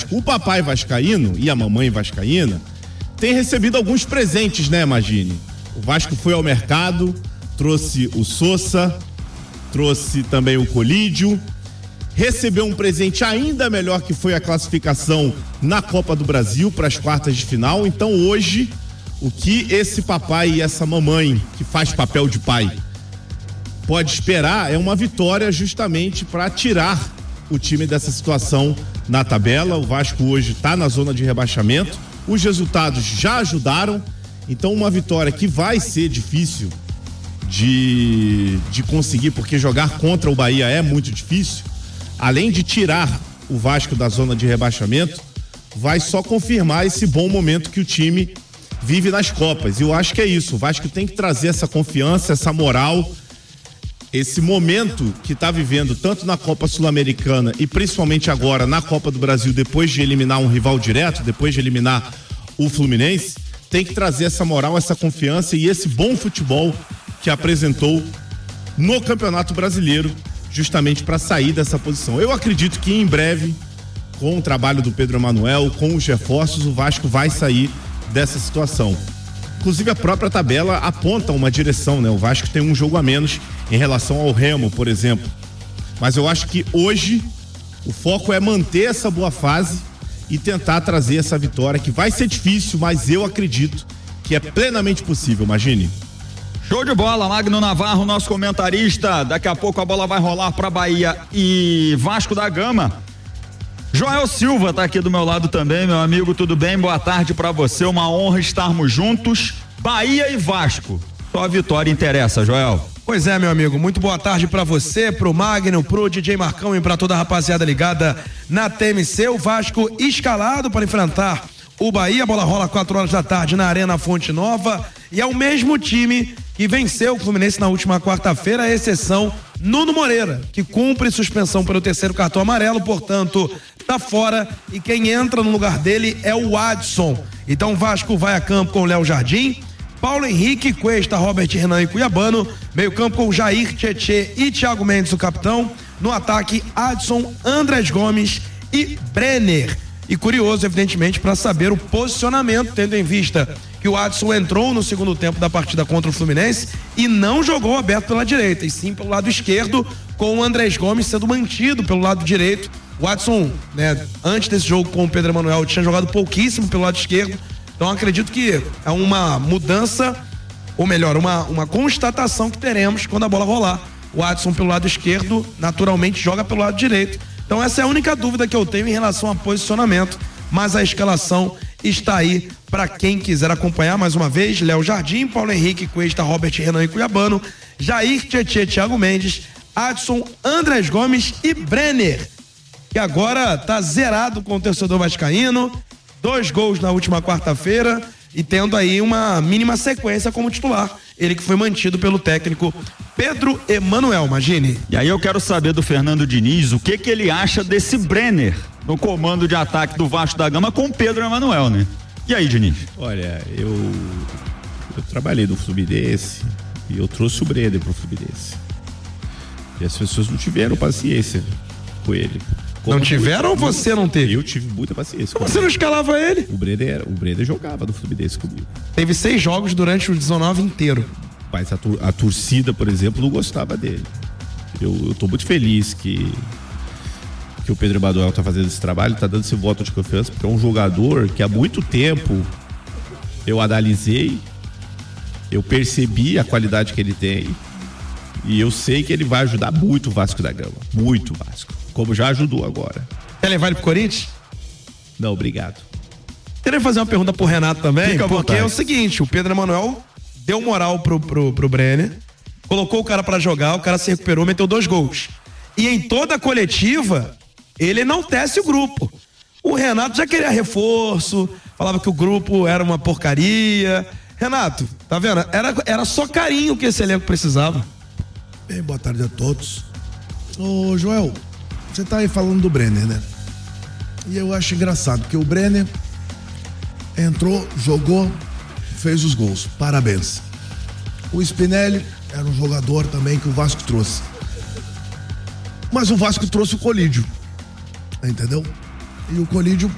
Vasco. O papai vascaíno e a mamãe vascaína têm recebido alguns presentes, né, Magini? O Vasco foi ao mercado, trouxe o Sousa, trouxe também o Colídio, recebeu um presente ainda melhor, que foi a classificação na Copa do Brasil para as quartas de final. Então hoje, o que esse papai e essa mamãe, que faz papel de pai, pode esperar é uma vitória justamente para tirar o time dessa situação na tabela. O Vasco hoje está na zona de rebaixamento, os resultados já ajudaram, então uma vitória que vai ser difícil de conseguir, porque jogar contra o Bahia é muito difícil. Além de tirar o Vasco da zona de rebaixamento, vai só confirmar esse bom momento que o time vive nas Copas. E eu acho que é isso, o Vasco tem que trazer essa confiança, essa moral, esse momento que está vivendo tanto na Copa Sul-Americana e principalmente agora na Copa do Brasil, depois de eliminar um rival direto, depois de eliminar o Fluminense, tem que trazer essa moral, essa confiança e esse bom futebol que apresentou no Campeonato Brasileiro, justamente para sair dessa posição. Eu acredito que em breve, com o trabalho do Pedro Emanuel, com os reforços, o Vasco vai sair dessa situação. Inclusive a própria tabela aponta uma direção, né? O Vasco tem um jogo a menos em relação ao Remo, por exemplo. Mas eu acho que hoje o foco é manter essa boa fase e tentar trazer essa vitória, que vai ser difícil, mas eu acredito que é plenamente possível, imagine. Show de bola, Magno Navarro, nosso comentarista. Daqui a pouco a bola vai rolar para Bahia e Vasco da Gama. Joel Silva tá aqui do meu lado também, meu amigo, tudo bem? Boa tarde para você, uma honra estarmos juntos. Bahia e Vasco, só a vitória interessa, Joel. Pois é, meu amigo, muito boa tarde pra você, pro Magno, pro DJ Marcão e pra toda a rapaziada ligada na TMC. O Vasco escalado para enfrentar o Bahia, a bola rola 4 horas da tarde na Arena Fonte Nova, e é o mesmo time que venceu o Fluminense na última quarta-feira, a exceção Nuno Moreira, que cumpre suspensão pelo 3º cartão amarelo, portanto tá fora, e quem entra no lugar dele é o Adson. Então o Vasco vai a campo com o Léo Jardim, Paulo Henrique, Cuesta, Robert Renan e Cuiabano, meio campo com Jair, Tietê e Thiago Mendes, o capitão. No ataque, Adson, Andrés Gomes e Brenner. E curioso, evidentemente, para saber o posicionamento, tendo em vista que o Adson entrou no segundo tempo da partida contra o Fluminense e não jogou aberto pela direita, e sim pelo lado esquerdo, com o Andrés Gomes sendo mantido pelo lado direito. O Adson, né, antes desse jogo com o Pedro Emanuel, tinha jogado pouquíssimo pelo lado esquerdo. Então acredito que é uma mudança, ou melhor, uma constatação que teremos quando a bola rolar. O Adson pelo lado esquerdo naturalmente joga pelo lado direito. Então essa é a única dúvida que eu tenho em relação a posicionamento, mas a escalação está aí para quem quiser acompanhar. Mais uma vez, Léo Jardim, Paulo Henrique, Cuesta, Robert Renan e Cuiabano, Jair, Tietê, Thiago Mendes, Adson, Andrés Gomes e Brenner, que agora tá zerado com o torcedor vascaíno, 2 gols na última quarta-feira e tendo aí uma mínima sequência como titular. Ele que foi mantido pelo técnico Pedro Emanuel, imagine. E aí eu quero saber do Fernando Diniz o que ele acha desse Brenner no comando de ataque do Vasco da Gama com Pedro Emanuel, né? E aí, Diniz? Olha, eu trabalhei no Fluminense e eu trouxe o Brenner pro Fluminense. E as pessoas não tiveram paciência com ele. Não tiveram ou você não teve? Eu tive muita paciência. Como você não escalava ele? O Brenner jogava no Fluminense comigo. Teve 6 jogos durante o 19 inteiro. Mas a torcida, por exemplo, não gostava dele. Eu tô muito feliz que o Pedro Emanuel tá fazendo esse trabalho, tá dando esse voto de confiança, porque é um jogador que há muito tempo eu analisei, eu percebi a qualidade que ele tem e eu sei que ele vai ajudar muito o Vasco da Gama. Muito Vasco. Como já ajudou agora. Quer levar ele pro Corinthians? Não, obrigado. Queria fazer uma pergunta pro Renato também, Fica à porque vontade. é o seguinte, o Pedro Emanuel deu moral pro Brenner, colocou o cara pra jogar, o cara se recuperou, meteu 2 gols. E em toda a coletiva, ele enaltece o grupo. O Renato já queria reforço, falava que o grupo era uma porcaria. Renato, tá vendo? Era só carinho que esse elenco precisava. Bem, boa tarde a todos. Ô, Joel, você tá aí falando do Brenner, né? E eu acho engraçado, porque o Brenner entrou, jogou, fez os gols. Parabéns. O Spinelli era um jogador também que o Vasco trouxe. Mas o Vasco trouxe o Colídio. Entendeu? E o Colídio